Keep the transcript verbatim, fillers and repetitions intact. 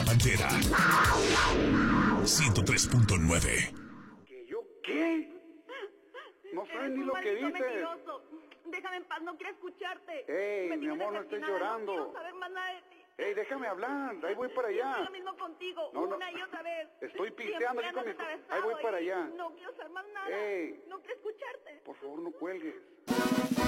Pantera. ciento tres punto nueve. ¿Que yo qué? No sabes ni lo que dices. Mentiroso. Déjame en paz, no quiero escucharte. Ey, Me mi tienes amor, no estés decepcionada, llorando. No quiero saber más nada de ti. Ey, déjame hablar, ahí voy para Yo allá. estoy lo mismo contigo, No, no. una y otra vez. Estoy pisteando aquí con mi... Siempre andas Ahí voy atravesado para y allá. No quiero saber más nada. Ey. No quiero escucharte. Por favor, no cuelgues.